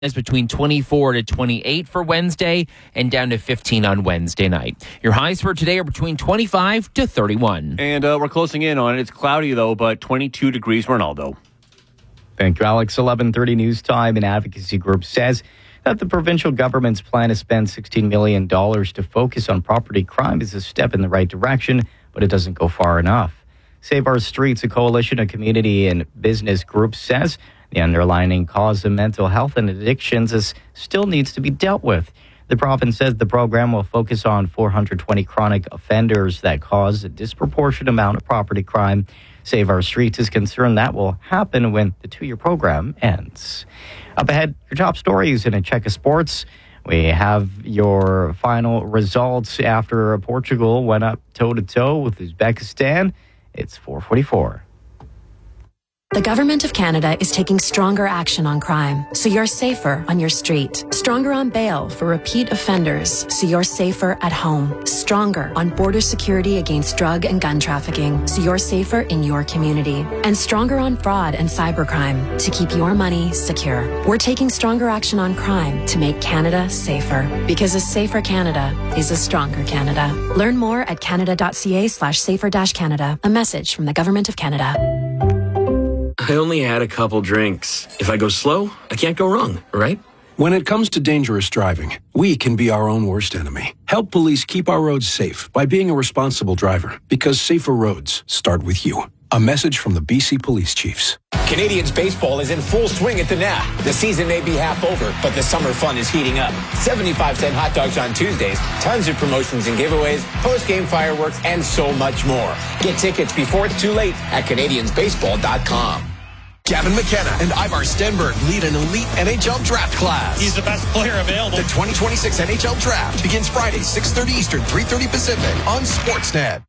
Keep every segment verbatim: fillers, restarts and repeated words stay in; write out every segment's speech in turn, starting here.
is between twenty-four to twenty-eight for Wednesday and down to fifteen on Wednesday night. Your highs for today are between twenty-five to thirty-one. And uh, we're closing in on it. It's cloudy, though, but twenty-two degrees, Ronaldo. Thank you, Alex. eleven thirty news time. An advocacy group says that the provincial government's plan to spend sixteen million dollars to focus on property crime is a step in the right direction, but it doesn't go far enough. Save Our Streets, a coalition of community and business groups, says the underlying cause of mental health and addictions is still needs to be dealt with. The province says the program will focus on four hundred twenty chronic offenders that cause a disproportionate amount of property crime. Save Our Streets is concerned that will happen when the two-year program ends. Up ahead, your top stories in a check of sports. We have your final results after Portugal went up toe-to-toe with Uzbekistan. It's four forty-four. The Government of Canada is taking stronger action on crime, so you're safer on your street. Stronger on bail for repeat offenders, so you're safer at home. Stronger on border security against drug and gun trafficking, so you're safer in your community. And stronger on fraud and cybercrime, to keep your money secure. We're taking stronger action on crime to make Canada safer. Because a safer Canada is a stronger Canada. Learn more at canada.ca slash safer dash Canada. A message from the Government of Canada. I only had a couple drinks. If I go slow, I can't go wrong, right? When it comes to dangerous driving, we can be our own worst enemy. Help police keep our roads safe by being a responsible driver, because safer roads start with you. A message from the B C Police Chiefs. Canadians baseball is in full swing at the N A B. The season may be half over, but the summer fun is heating up. seventy-five cent hot dogs on Tuesdays, tons of promotions and giveaways, post-game fireworks, and so much more. Get tickets before it's too late at Canadians baseball dot com. Gavin McKenna and Ivar Stenberg lead an elite N H L draft class. He's the best player available. The twenty twenty-six N H L draft begins Friday, six thirty Eastern, three thirty Pacific on Sportsnet.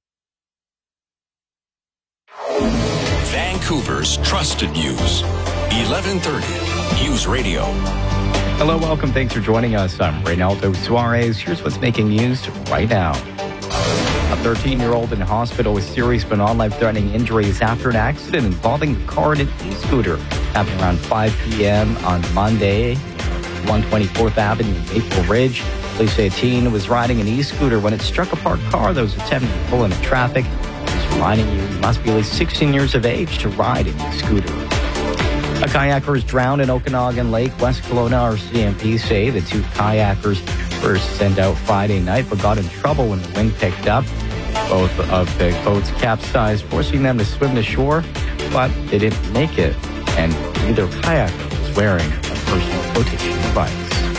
Vancouver's trusted news. eleven thirty News Radio. Hello, welcome. Thanks for joining us. I'm Reynaldo Suarez. Here's what's making news right now. A thirteen-year-old in hospital with serious but non-life-threatening injuries after an accident involving the car and an e-scooter happened around five p.m. on Monday, one twenty-fourth Avenue, Maple Ridge. Police say a teen was riding an e-scooter when it struck a parked car that was attempting to pull into traffic. Just reminding you, you must be at least sixteen years of age to ride an e-scooter. A kayaker is drowned in Okanagan Lake, West Kelowna. Our C M P say the two kayakers first sent out Friday night but got in trouble when the wind picked up. Both of the boats capsized, forcing them to swim to shore, but they didn't make it, and neither kayaker was wearing a personal flotation device.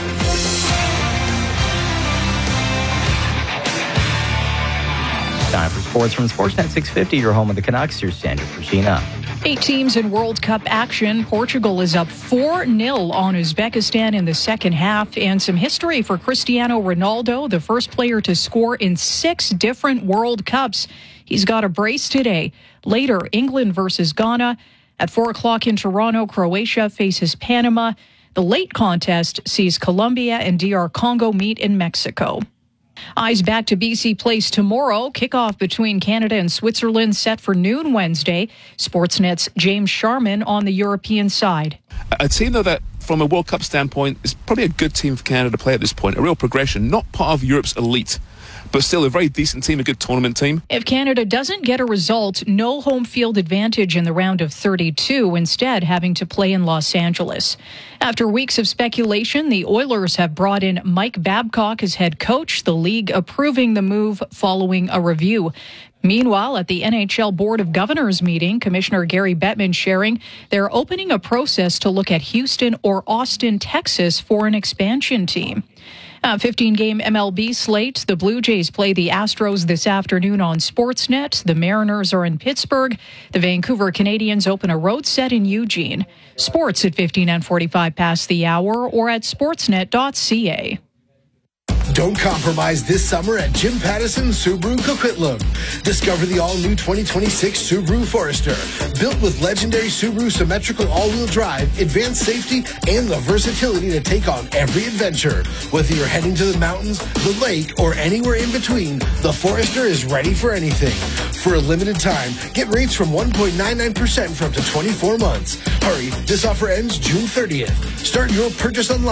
Time for sports from Sportsnet six fifty, your home of the Canucks. Here's Sandra Persina. Eight teams in World Cup action. Portugal is up four nil on Uzbekistan in the second half. And some history for Cristiano Ronaldo, the first player to score in six different World Cups. He's got a brace today. Later, England versus Ghana. At four o'clock in Toronto, Croatia faces Panama. The late contest sees Colombia and D R Congo meet in Mexico. Eyes back to B C Place tomorrow. Kickoff between Canada and Switzerland set for noon Wednesday. Sportsnet's James Sharman on the European side. A team, though, that from a World Cup standpoint is probably a good team for Canada to play at this point. A real progression, not part of Europe's elite, but still a very decent team, a good tournament team. If Canada doesn't get a result, no home field advantage in the round of thirty-two, instead having to play in Los Angeles. After weeks of speculation, the Oilers have brought in Mike Babcock as head coach, the league approving the move following a review. Meanwhile, at the N H L Board of Governors meeting, Commissioner Gary Bettman sharing they're opening a process to look at Houston or Austin, Texas for an expansion team. A fifteen-game M L B slate. The Blue Jays play the Astros this afternoon on Sportsnet. The Mariners are in Pittsburgh. The Vancouver Canadians open a road set in Eugene. Sports at fifteen and forty-five past the hour or at sportsnet dot c a. Don't compromise this summer at Jim Pattison Subaru Coquitlam. Discover the all-new twenty twenty-six Subaru Forester. Built with legendary Subaru symmetrical all-wheel drive, advanced safety, and the versatility to take on every adventure. Whether you're heading to the mountains, the lake, or anywhere in between, the Forester is ready for anything. For a limited time, get rates from one point nine nine percent for up to twenty-four months. Hurry, this offer ends June thirtieth. Start your purchase online